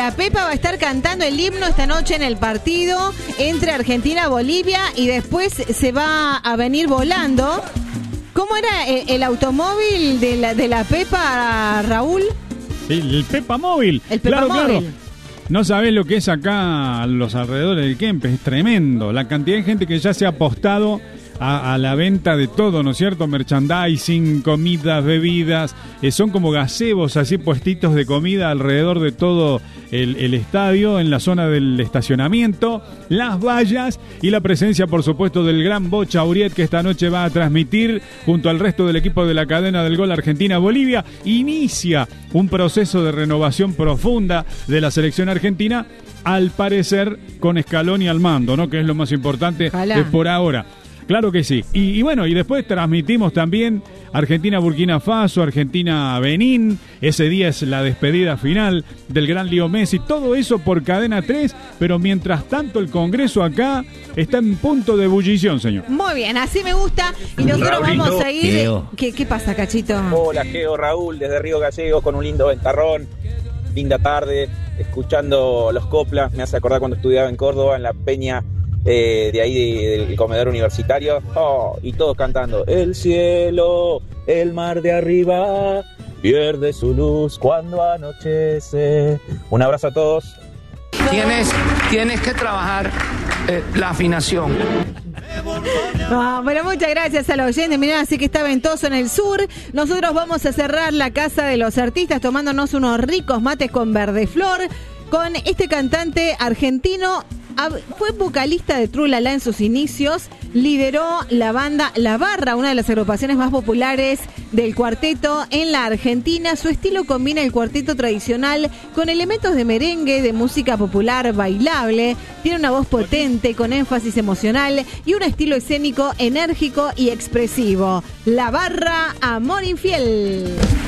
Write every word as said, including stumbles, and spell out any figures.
la Pepa va a estar cantando el himno esta noche en el partido entre Argentina y Bolivia y después se va a venir volando. ¿Cómo era el, el automóvil de la, de la Pepa, Raúl? El, el Pepa Móvil. El Pepa claro, Móvil. Claro. No sabés lo que es acá a los alrededores del Kempes, es tremendo. La cantidad de gente que ya se ha apostado a, a la venta de todo, ¿no es cierto? Merchandising, comidas, bebidas, eh, son como gazebos así puestitos de comida alrededor de todo el, el estadio, en la zona del estacionamiento, las vallas y la presencia, por supuesto, del gran Bocha Uriet, que esta noche va a transmitir junto al resto del equipo de la cadena del gol Argentina-Bolivia. Inicia un proceso de renovación profunda de la selección argentina, al parecer con Scaloni al mando, ¿no? Que es lo más importante eh, por ahora. Claro que sí. Y, y bueno, y después transmitimos también Argentina-Burkina Faso, Argentina-Benín. Ese día es la despedida final del gran Leo Messi. Todo eso por Cadena tres, pero mientras tanto el Congreso acá está en punto de ebullición, señor. Muy bien, así me gusta. Y nosotros Raulito. vamos a ir... ¿Qué, ¿Qué pasa, Cachito? Hola, Geo, Raúl, desde Río Gallegos con un lindo ventarrón. Linda tarde, escuchando los coplas. Me hace acordar cuando estudiaba en Córdoba, en la peña eh, de ahí de, del comedor universitario. Oh, y todos cantando. El cielo, el mar de arriba, pierde su luz cuando anochece. Un abrazo a todos. Tienes, tienes que trabajar eh, la afinación. Ah, bueno, muchas gracias a los oyentes. Mirá, así que está ventoso en el sur. Nosotros vamos a cerrar la casa de los artistas tomándonos unos ricos mates con Verdeflor, con este cantante argentino. Fue vocalista de True La La en sus inicios, lideró la banda La Barra, una de las agrupaciones más populares del cuarteto en la Argentina. Su estilo combina el cuarteto tradicional con elementos de merengue, de música popular bailable. Tiene una voz potente, con énfasis emocional y un estilo escénico enérgico y expresivo. La Barra, Amor Infiel.